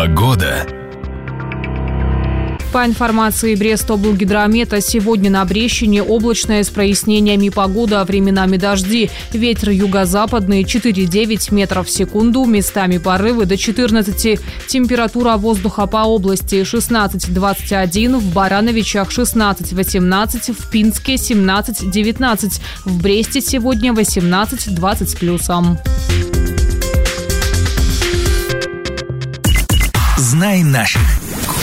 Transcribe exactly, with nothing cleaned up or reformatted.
Погода. По информации Брестоблгидромета, сегодня на Брещине облачная с прояснениями погода, временами дожди. Ветер юго-западный четыре-девять метров в секунду, местами порывы до четырнадцати. Температура воздуха по области шестнадцать-двадцать один, в Барановичах шестнадцать-восемнадцать, в Пинске семнадцать-девятнадцать, в Бресте сегодня восемнадцать-двадцать с плюсом. Знай наших.